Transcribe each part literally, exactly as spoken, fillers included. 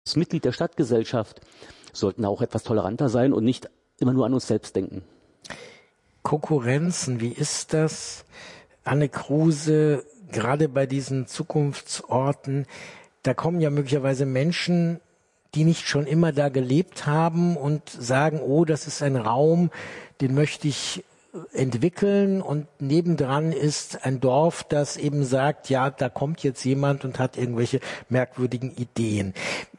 Als Mitglied der Stadtgesellschaft sollten auch etwas toleranter sein und nicht immer nur an uns selbst denken. Konkurrenzen, wie ist das, Anne Kruse, gerade bei diesen Zukunftsorten? Da kommen ja möglicherweise Menschen, die nicht schon immer da gelebt haben und sagen, oh, das ist ein Raum, den möchte ich entwickeln, und nebendran ist ein Dorf, das eben sagt, ja, da kommt jetzt jemand und hat irgendwelche merkwürdigen Ideen.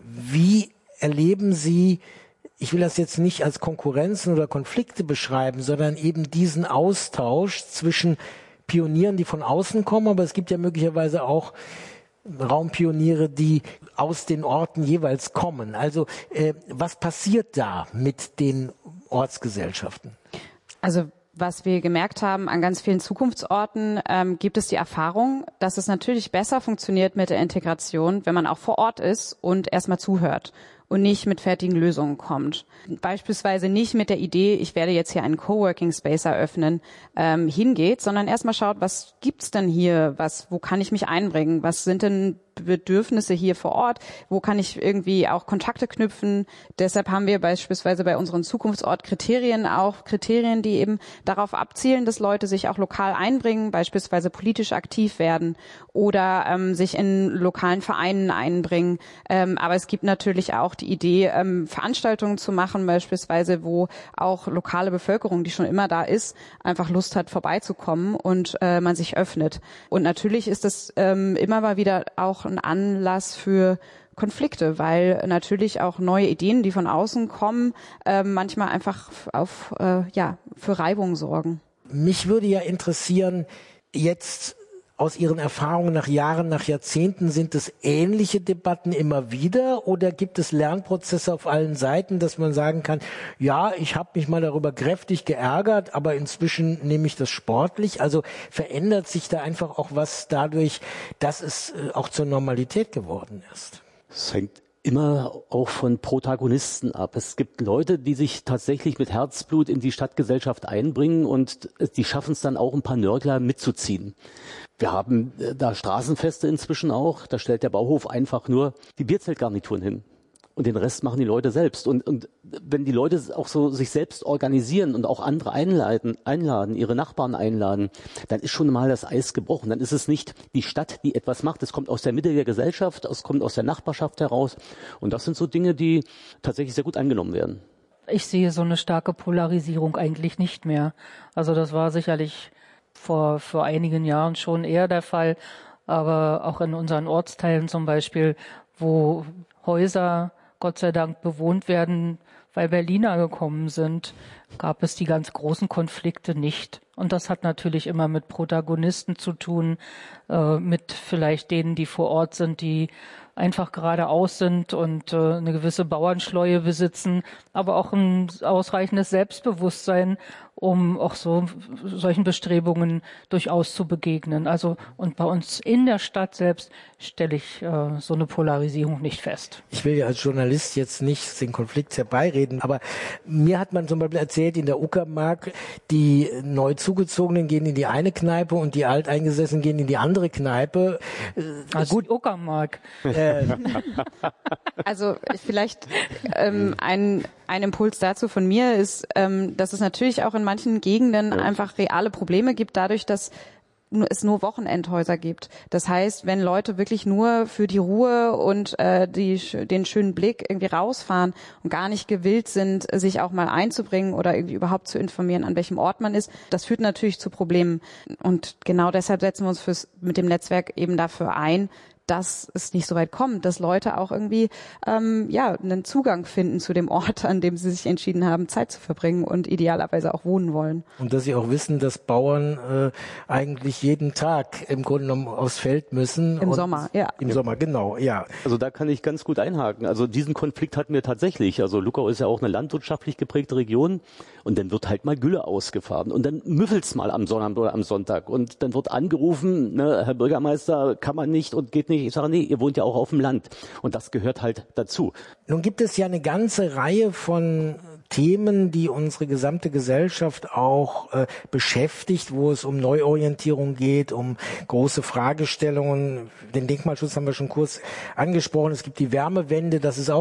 Wie erleben Sie, ich will das jetzt nicht als Konkurrenzen oder Konflikte beschreiben, sondern eben diesen Austausch zwischen Pionieren, die von außen kommen, aber es gibt ja möglicherweise auch Raumpioniere, die aus den Orten jeweils kommen. Also äh, was passiert da mit den Ortsgesellschaften? Also was wir gemerkt haben an ganz vielen Zukunftsorten, ähm, gibt es die Erfahrung, dass es natürlich besser funktioniert mit der Integration, wenn man auch vor Ort ist und erstmal zuhört und nicht mit fertigen Lösungen kommt. Beispielsweise nicht mit der Idee, ich werde jetzt hier einen Coworking Space eröffnen, ähm, hingeht, sondern erstmal schaut, was gibt's denn hier, was, wo kann ich mich einbringen, was sind denn Bedürfnisse hier vor Ort, wo kann ich irgendwie auch Kontakte knüpfen. Deshalb haben wir beispielsweise bei unseren Zukunftsortkriterien auch Kriterien, die eben darauf abzielen, dass Leute sich auch lokal einbringen, beispielsweise politisch aktiv werden oder ähm, sich in lokalen Vereinen einbringen. Ähm, aber es gibt natürlich auch die Idee, ähm, Veranstaltungen zu machen, beispielsweise, wo auch lokale Bevölkerung, die schon immer da ist, einfach Lust hat, vorbeizukommen und äh, man sich öffnet. Und natürlich ist das ähm, immer mal wieder auch ein Anlass für Konflikte, weil natürlich auch neue Ideen, die von außen kommen, äh, manchmal einfach auf äh, ja für Reibung sorgen. Mich würde ja interessieren, jetzt aus Ihren Erfahrungen nach Jahren, nach Jahrzehnten, sind es ähnliche Debatten immer wieder, oder gibt es Lernprozesse auf allen Seiten, dass man sagen kann, ja, ich habe mich mal darüber kräftig geärgert, aber inzwischen nehme ich das sportlich. Also verändert sich da einfach auch was dadurch, dass es auch zur Normalität geworden ist? Es hängt immer auch von Protagonisten ab. Es gibt Leute, die sich tatsächlich mit Herzblut in die Stadtgesellschaft einbringen, und die schaffen es dann auch, ein paar Nörgler mitzuziehen. Wir haben da Straßenfeste inzwischen auch. Da stellt der Bauhof einfach nur die Bierzeltgarnituren hin. Und den Rest machen die Leute selbst. Und, und wenn die Leute auch so sich selbst organisieren und auch andere einladen, einladen, ihre Nachbarn einladen, dann ist schon mal das Eis gebrochen. Dann ist es nicht die Stadt, die etwas macht. Es kommt aus der Mitte der Gesellschaft, es kommt aus der Nachbarschaft heraus. Und das sind so Dinge, die tatsächlich sehr gut angenommen werden. Ich sehe so eine starke Polarisierung eigentlich nicht mehr. Also das war sicherlich vor, vor einigen Jahren schon eher der Fall. Aber auch in unseren Ortsteilen zum Beispiel, wo Häuser Gott sei Dank bewohnt werden, weil Berliner gekommen sind, gab es die ganz großen Konflikte nicht. Und das hat natürlich immer mit Protagonisten zu tun, äh, mit vielleicht denen, die vor Ort sind, die einfach geradeaus sind und äh, eine gewisse Bauernschleue besitzen, aber auch ein ausreichendes Selbstbewusstsein, um auch so solchen Bestrebungen durchaus zu begegnen. Also und bei uns in der Stadt selbst stelle ich äh, so eine Polarisierung nicht fest. Ich will ja als Journalist jetzt nicht den Konflikt herbeireden, aber mir hat man zum Beispiel erzählt, in der Uckermark, die neu zugezogenen gehen in die eine Kneipe und die Alteingesessenen gehen in die andere Kneipe. Also gut, Uckermark. Äh, Also vielleicht ähm, ein, ein Impuls dazu von mir ist, ähm, dass es natürlich auch in manchen Gegenden einfach reale Probleme gibt, dadurch, dass es nur Wochenendhäuser gibt. Das heißt, wenn Leute wirklich nur für die Ruhe und äh, die, den schönen Blick irgendwie rausfahren und gar nicht gewillt sind, sich auch mal einzubringen oder irgendwie überhaupt zu informieren, an welchem Ort man ist, das führt natürlich zu Problemen. Und genau deshalb setzen wir uns fürs, mit dem Netzwerk eben dafür ein, dass es nicht so weit kommt, dass Leute auch irgendwie ähm, ja einen Zugang finden zu dem Ort, an dem sie sich entschieden haben, Zeit zu verbringen und idealerweise auch wohnen wollen. Und dass sie auch wissen, dass Bauern äh, eigentlich jeden Tag im Grunde genommen aufs Feld müssen. Im und Sommer, ja. Im ja. Sommer, genau, ja. Also da kann ich ganz gut einhaken. Also diesen Konflikt hatten wir tatsächlich. Also Luckau ist ja auch eine landwirtschaftlich geprägte Region, und dann wird halt mal Gülle ausgefahren und dann müffelt's mal am Sonnabend oder am Sonntag und dann wird angerufen, ne, Herr Bürgermeister, kann man nicht und geht nicht nicht. Ich sage, nee, ihr wohnt ja auch auf dem Land. Und das gehört halt dazu. Nun gibt es ja eine ganze Reihe von Themen, die unsere gesamte Gesellschaft auch äh, beschäftigt, wo es um Neuorientierung geht, um große Fragestellungen. Den Denkmalschutz haben wir schon kurz angesprochen. Es gibt die Wärmewende, das ist auch